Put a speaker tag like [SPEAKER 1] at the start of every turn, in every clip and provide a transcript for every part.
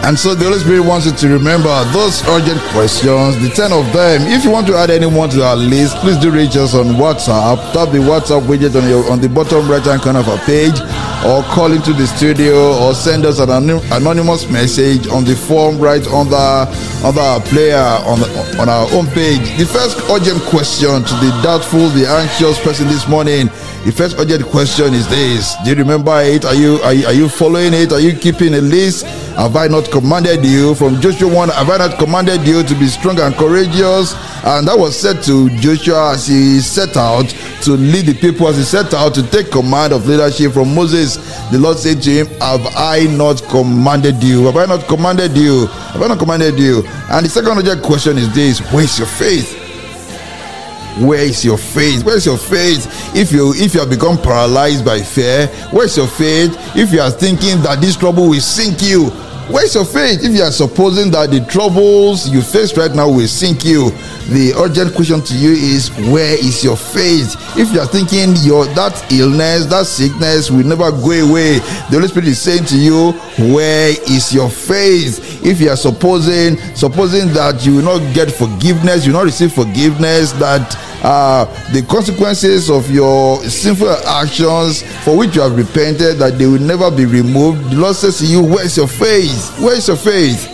[SPEAKER 1] And so the Holy Spirit wants you to remember those urgent questions, the 10 of them. If you want to add anyone to our list, please do reach us on WhatsApp. Tap the WhatsApp widget on the bottom right hand corner of our page, or call into the studio, or send us an anonymous message on the form right on our player on our homepage. The first urgent question to the doubtful, the anxious person this morning. The first urgent question is this: do you remember it? Are you following it? Are you keeping a list? Have I not commanded you? From Joshua 1, have I not commanded you to be strong and courageous? And that was said to Joshua as he set out to lead the people, as he set out to take command of leadership from Moses. The Lord said to him, have I not commanded you? Have I not commanded you? Have I not commanded you? And the second urgent question is this: where's your faith? Where is your faith? Where's your faith? If you have become paralyzed by fear, where's your faith? If you are thinking that this trouble will sink you, where's your faith? If you are supposing that the troubles you face right now will sink you, the urgent question to you is, where is your faith? If you are thinking that illness, that sickness will never go away, the Holy Spirit is saying to you, where is your faith? If you are supposing that you will not get forgiveness, you will not receive forgiveness, that the consequences of your sinful actions for which you have repented, that they will never be removed, the Lord says to you, where's your faith? Where's your faith?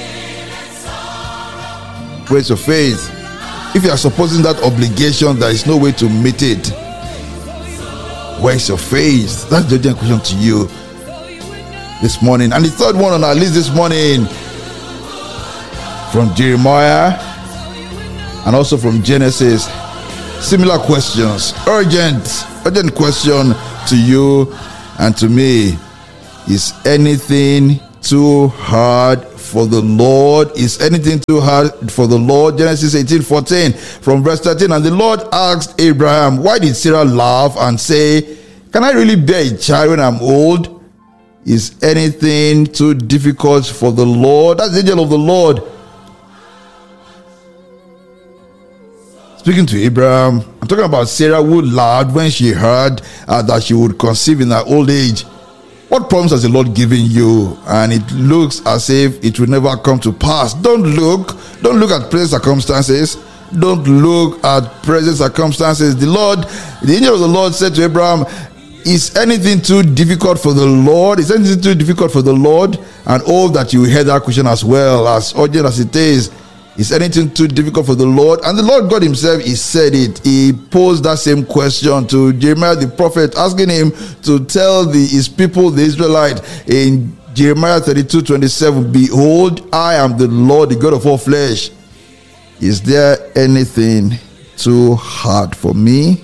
[SPEAKER 1] Where's your faith? If you are supposing that obligation, there is no way to meet it, where's your faith? That's the urgent question to you this morning. And the third one on our list this morning, from Jeremiah and also from Genesis, similar questions, urgent question to you and to me. Is anything too hard for the Lord? Is anything too hard for the Lord? Genesis 18:14, from verse 13. And the Lord asked Abraham, why did Sarah laugh and say, can I really bear a child when I'm old? Is anything too difficult for the Lord? That's the angel of the Lord speaking to Abraham. I'm talking about Sarah, who laughed when she heard that she would conceive in her old age. What promise has the Lord given you? And it looks as if it will never come to pass. Don't look at present circumstances. Don't look at present circumstances. The angel of the Lord said to Abraham, is anything too difficult for the Lord? Is anything too difficult for the Lord? And all that you heard that question as well, as urgent as it is anything too difficult for the Lord? And the Lord God himself, he said it. He posed that same question to Jeremiah the prophet, asking him to tell his people, the Israelite, in Jeremiah 32:27, behold, I am the Lord, the God of all flesh. Is there anything too hard for me?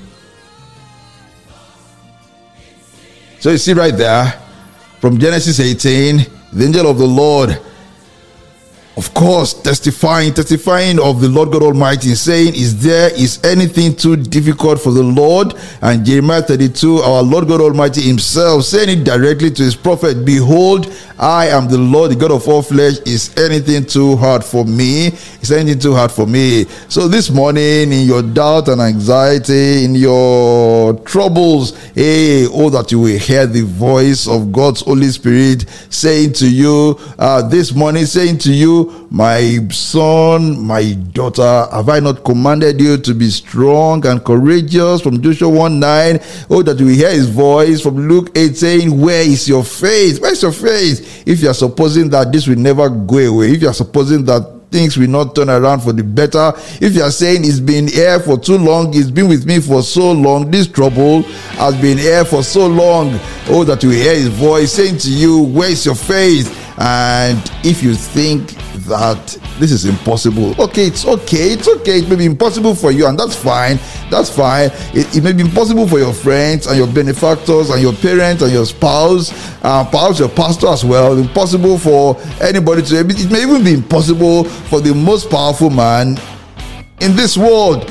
[SPEAKER 1] So you see right there, from Genesis 18, the angel of the Lord, of course, testifying of the Lord God Almighty, saying, is anything too difficult for the Lord? And Jeremiah 32, our Lord God Almighty himself, saying it directly to his prophet, behold, I am the Lord, the God of all flesh. Is anything too hard for me? Is anything too hard for me? So this morning, in your doubt and anxiety, in your troubles, that you will hear the voice of God's Holy Spirit saying to you this morning, saying to you, my son, my daughter, have I not commanded you to be strong and courageous? From Joshua 1:9, that you will hear his voice. From Luke 8, saying, where is your faith? Where is your faith? If you are supposing that this will never go away, if you are supposing that things will not turn around for the better, if you are saying it's been here for too long, it's been with me for so long, this trouble has been here for so long, that you hear his voice saying to you, where is your faith? And if you think that this is impossible, it's okay, it may be impossible for you, and that's fine. It may be impossible for your friends and your benefactors and your parents and your spouse, perhaps your pastor as well. Impossible for anybody to. It may even be impossible for the most powerful man in this world.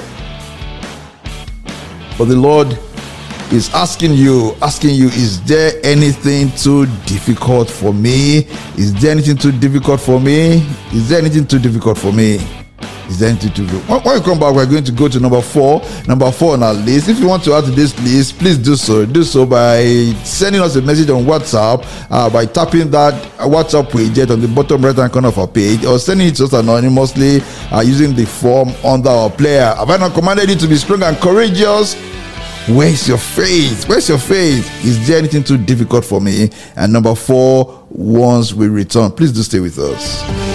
[SPEAKER 1] But the Lord is asking you, is there anything too difficult for me? Is there anything too difficult for me? Is there anything too difficult for me? Is there anything to do? When we come back, we're going to go to number 4 on our list. If you want to add to this list, please do so. Do so by sending us a message on WhatsApp, by tapping that WhatsApp widget on the bottom right hand corner of our page, or sending it to us anonymously using the form under our player. Have I not commanded you to be strong and courageous? Where's your faith? Where's your faith? Is there anything too difficult for me? And number 4, once we return, please do stay with us.